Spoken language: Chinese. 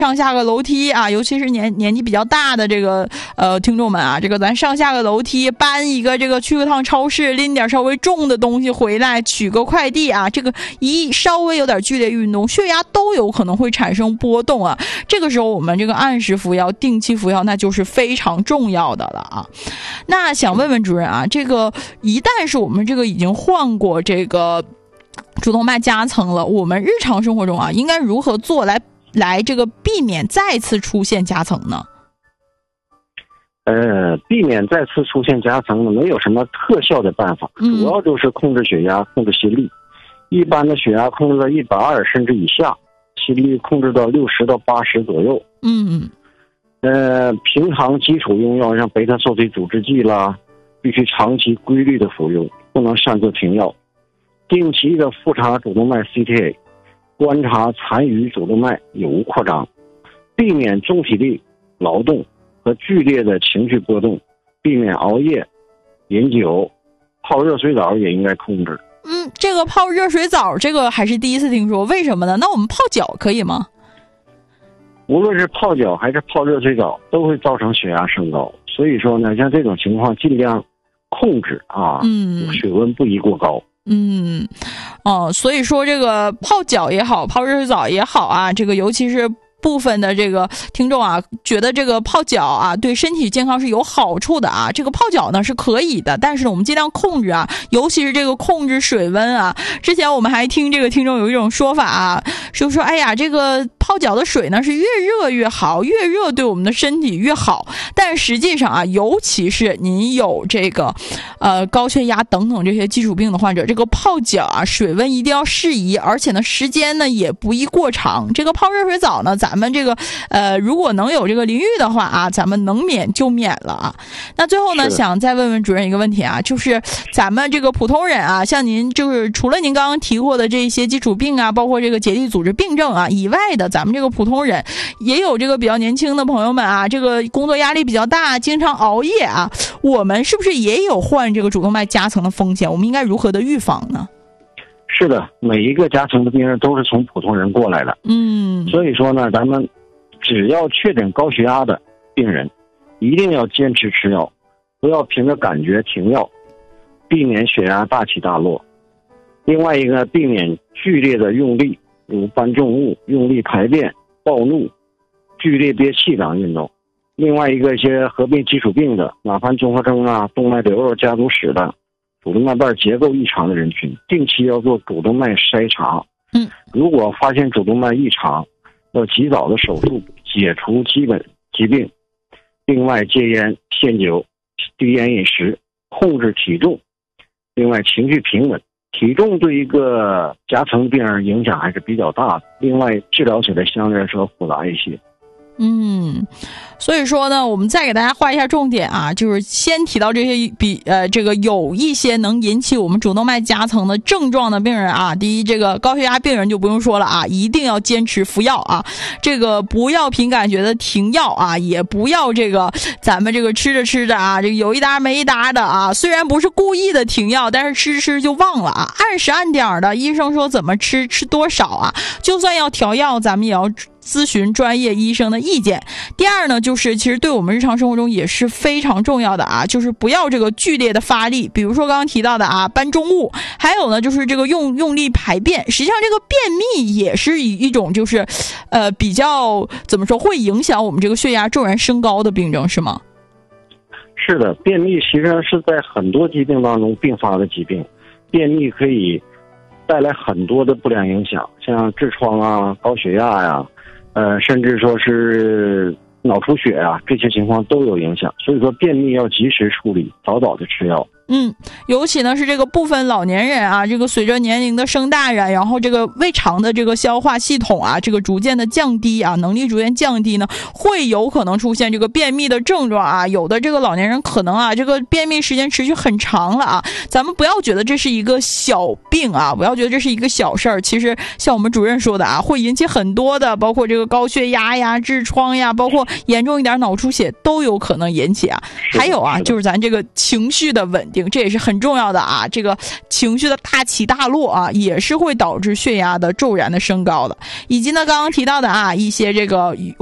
上下个楼梯啊，尤其是年纪比较大的这个听众们啊，这个咱上下个楼梯，搬一个这个去个趟超市，拎点稍微重的东西回来，取个快递啊，这个稍微有点剧烈运动，血压都有可能会产生波动啊。这个时候我们这个按时服药、定期服药，那就是非常重要的了啊。那想问问主任啊，这个一旦是我们这个已经换过这个主动脉夹层了，我们日常生活中啊，应该如何做来这个避免再次出现夹层呢？ 避免再次出现夹层呢，没有什么特效的办法，主要就是控制血压、控制心率。一般的血压控制到120甚至以下，心率控制到60到80左右。平常基础用药像贝塔受体阻滞剂啦，必须长期规律的服用，不能擅自停药。定期的复查主动脉 CTA， 观察残余主动脉有无扩张，避免重体力劳动和剧烈的情绪波动，避免熬夜、饮酒、泡热水澡也应该控制。 这个泡热水澡这个还是第一次听说，为什么呢？那我们泡脚可以吗？ 无论是泡脚还是泡热水澡，都会造成血压升高。所以说呢，像这种情况尽量控制啊，水温不宜过高。 所以说这个泡脚也好，泡热水澡也好啊，这个尤其是部分的这个听众啊，觉得这个泡脚啊对身体健康是有好处的啊。这个泡脚呢是可以的，但是我们尽量控制啊，尤其是这个控制水温啊。之前我们还听这个听众有一种说法啊，说哎呀，这个泡脚的水呢是越热越好，越热对我们的身体越好。但实际上啊，尤其是您有这个高血压等等这些基础病的患者，这个泡脚啊水温一定要适宜，而且呢时间呢也不宜过长。这个泡热水澡呢，咱们这个如果能有这个淋浴的话啊，咱们能免就免了啊。那最后呢，想再问问主任一个问题啊，就是咱们这个普通人啊，像您就是除了您刚刚提过的这些基础病啊，包括这个结缔组织病症啊以外的，咱们这个普通人也有这个比较年轻的朋友们啊，这个工作压力比较大，经常熬夜啊，我们是不是也有患这个主动脉夹层的风险？我们应该如何的预防呢？ 是的，每一个夹层的病人都是从普通人过来的。所以说呢，咱们只要确诊高血压的病人，一定要坚持吃药，不要凭着感觉停药，避免血压大起大落。另外一个，避免剧烈的用力，如搬重物、用力排便、暴怒、剧烈憋气等运动。另外一个，一些合并基础病的，马凡综合征啊、动脉瘤肉家族史的、主动脉瓣结构异常的人群，定期要做主动脉筛查。如果发现主动脉异常，要及早的手术解除基本疾病。另外，戒烟、限酒、低盐饮食，控制体重。另外，情绪平稳。体重对一个夹层病人影响还是比较大的。另外，治疗起来相对来说复杂一些。 所以说呢，我们再给大家画一下重点啊，就是先提到这些这个有一些能引起我们主动脉夹层的症状的病人啊。第一，这个高血压病人就不用说了啊，一定要坚持服药啊，这个不要凭感觉的停药啊，也不要这个咱们这个吃着吃着啊，这个有一搭没一搭的啊，虽然不是故意的停药，但是吃就忘了啊，按时按点的，医生说怎么吃多少啊，就算要调药，咱们也要咨询专业医生的意见。第二呢，就是其实对我们日常生活中也是非常重要的啊，就是不要这个剧烈的发力，比如说刚刚提到的啊，搬重物，还有呢就是这个用力排便。实际上这个便秘也是一种就是比较怎么说会影响我们这个血压骤然升高的病症，是吗？ 是的，便秘实际上是在很多疾病当中并发的疾病，便秘可以带来很多的不良影响，像痔疮啊、高血压呀、甚至说是脑出血啊，这些情况都有影响。所以说便秘要及时处理，早早的吃药。 尤其呢是这个部分老年人啊，这个随着年龄的升大然后这个胃肠的这个消化系统啊，这个逐渐的降低啊，能力逐渐降低呢，会有可能出现这个便秘的症状啊。有的这个老年人可能啊，这个便秘时间持续很长了啊。咱们不要觉得这是一个小病啊，不要觉得这是一个小事儿。其实像我们主任说的啊，会引起很多的，包括这个高血压呀、痔疮呀，包括严重一点脑出血都有可能引起啊。还有啊，就是咱这个情绪的稳定。 定，这也是很重要的啊。这个情绪的大起大落啊，也是会导致血压的骤然的升高的。以及呢，刚刚提到的啊，一些这个